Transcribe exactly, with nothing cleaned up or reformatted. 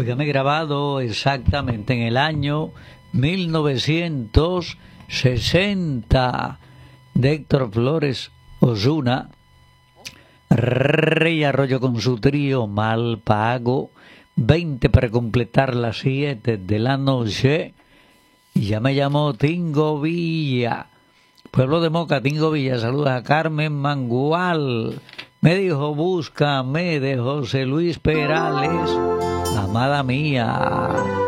Óigame, grabado exactamente en el año mil novecientos sesenta de Héctor Flores Osuna, Rey Arroyo con su trío Mal Pago, veinte para completar las siete de la noche. Y ya me llamó Tingo Villa, pueblo de Moca, Tingo Villa. Saludos a Carmen Mangual. Me dijo, búscame, de José Luis Perales, amada mía.